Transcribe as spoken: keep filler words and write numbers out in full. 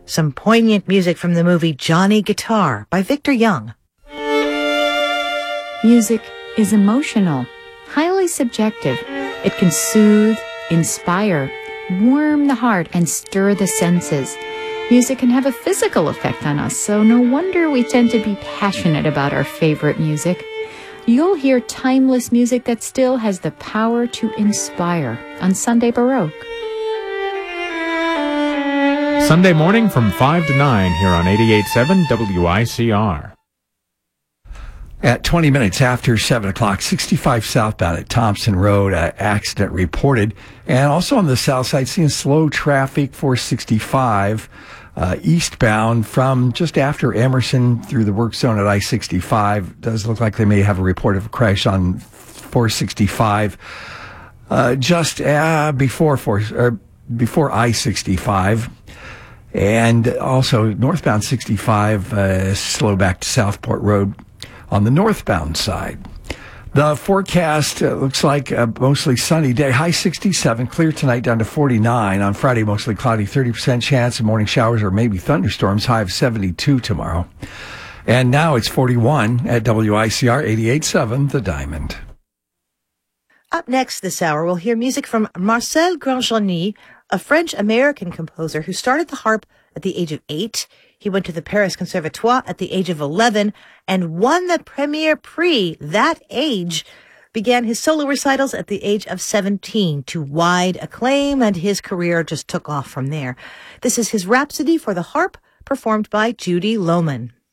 some poignant music from the movie Johnny Guitar by Victor Young. Music is emotional, highly subjective. It can soothe, inspire, warm the heart, and stir the senses. Music can have a physical effect on us, so no wonder we tend to be passionate about our favorite music. You'll hear timeless music that still has the power to inspire on Sunday Baroque. Sunday morning from five to nine here on eighty-eight point seven W I C R. At twenty minutes after seven o'clock, sixty-five southbound at Thompson Road, uh, accident reported. And also on the south side, seeing slow traffic for sixty-five uh, eastbound from just after Emerson through the work zone at I sixty-five. Does look like they may have a report of a crash on four sixty-five uh, just uh, before, four, or before I sixty-five. And also northbound sixty-five, uh, slow back to Southport Road on the northbound side. The forecast uh, looks like a mostly sunny day. High sixty-seven, clear tonight down to forty-nine. On Friday, mostly cloudy, thirty percent chance of morning showers or maybe thunderstorms. High of seventy-two tomorrow. And now it's forty-one at W I C R eighty-eight point seven, The Diamond. Up next this hour, we'll hear music from Marcel Grandjeanny, a French-American composer who started the harp at the age of eight. He went to the Paris Conservatoire at the age of eleven and won the Premier Prix that age. Began his solo recitals at the age of seventeen to wide acclaim, and his career just took off from there. This is his Rhapsody for the Harp, performed by Judy Lohman.